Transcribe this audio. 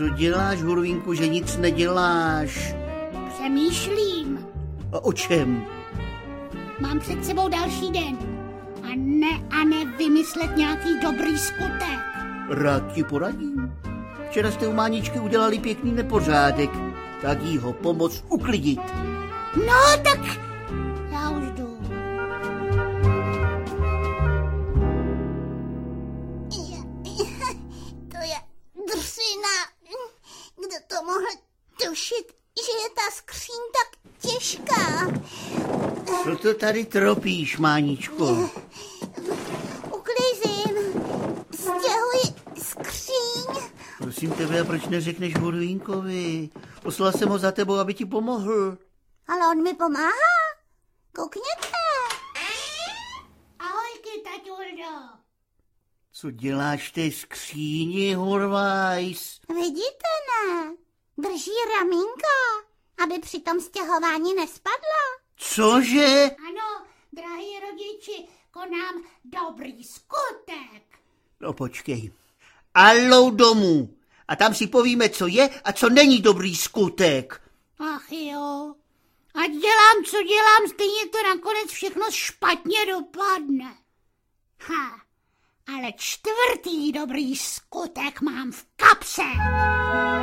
Co děláš, Hurvínku, že nic neděláš? Přemýšlím. A o čem? Mám před sebou další den. A ne vymyslet nějaký dobrý skutek. Rád ti poradím. Včera jste u Máničky udělali pěkný nepořádek. Tak jí ho pomoct uklidit. No, tak já už jdu. To je drsina. Kdo to mohl tušit, že je ta skříň tak těžká? Co to tady tropíš, Máničko? Uklízím. Stěhuji skříň. Prosím tebe, a proč neřekneš Hurvínkovi? Poslal jsem ho za tebou, aby ti pomohl. Ale on mi pomáhá. Koukněte. Ahojky, taťurdo. Co děláš v té skříni, Hurvajs? Vidíte, ne? Drží ramínko, aby při tom stěhování nespadlo. Cože? Ano, drahý rodiči, konám dobrý skutek. No počkej. Alou domů. A tam si povíme, co je a co není dobrý skutek. Ach jo, ať dělám, co dělám, stejně to nakonec všechno špatně dopadne. Ale čtvrtý dobrý skutek mám v kapse.